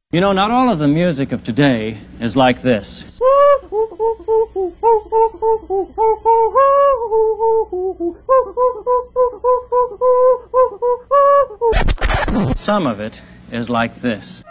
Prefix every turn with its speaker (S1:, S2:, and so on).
S1: You know, not all of the music of today is like this. Some of it is like this.